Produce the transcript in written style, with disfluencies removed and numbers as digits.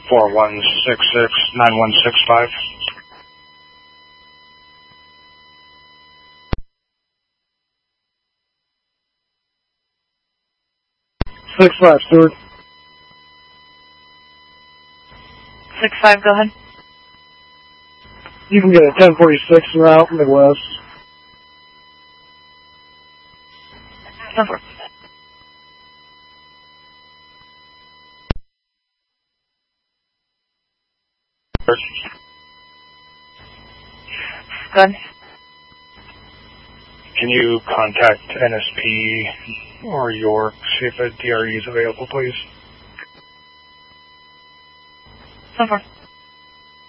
4166-9165. 65, Stewart. 65, go ahead. You can get a 1046 route, Midwest. 10-4. Go ahead. Can you contact NSP or York, see if a DRE is available, please? 10-4.